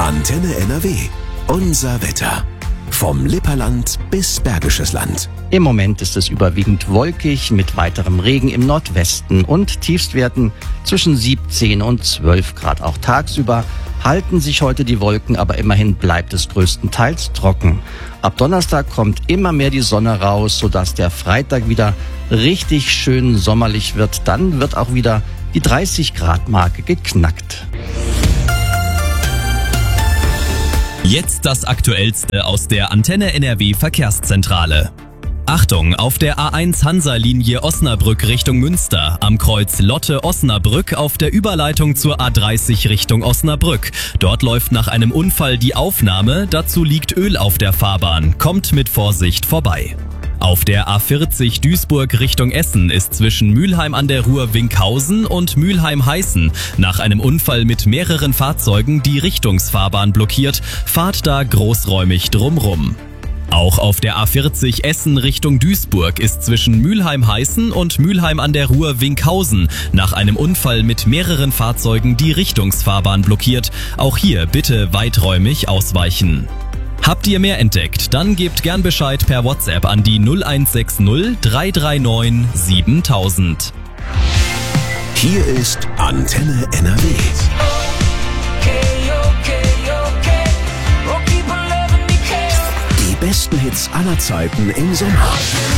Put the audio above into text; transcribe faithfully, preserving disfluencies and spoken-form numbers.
Antenne N R W. Unser Wetter. Vom Lipperland bis Bergisches Land. Im Moment ist es überwiegend wolkig mit weiterem Regen im Nordwesten und Tiefstwerten zwischen siebzehn und zwölf Grad. Auch tagsüber halten sich heute die Wolken, aber immerhin bleibt es größtenteils trocken. Ab Donnerstag kommt immer mehr die Sonne raus, sodass der Freitag wieder richtig schön sommerlich wird. Dann wird auch wieder die dreißig Grad Marke geknackt. Jetzt das Aktuellste aus der Antenne N R W Verkehrszentrale. Achtung, auf der A eins Hansa-Linie Osnabrück Richtung Münster, am Kreuz Lotte-Osnabrück auf der Überleitung zur A dreißig Richtung Osnabrück. Dort läuft nach einem Unfall die Aufnahme, dazu liegt Öl auf der Fahrbahn. Kommt mit Vorsicht vorbei. Auf der A vierzig Duisburg Richtung Essen ist zwischen Mülheim an der Ruhr Winkhausen und Mülheim-Heißen nach einem Unfall mit mehreren Fahrzeugen die Richtungsfahrbahn blockiert. Fahrt da großräumig drumrum. Auch auf der A vierzig Essen Richtung Duisburg ist zwischen Mülheim-Heißen und Mülheim an der Ruhr Winkhausen nach einem Unfall mit mehreren Fahrzeugen die Richtungsfahrbahn blockiert. Auch hier bitte weiträumig ausweichen. Habt ihr mehr entdeckt? Dann gebt gern Bescheid per WhatsApp an die null eins sechs null drei drei neun siebentausend. Hier ist Antenne N R W. Die besten Hits aller Zeiten im Sommer.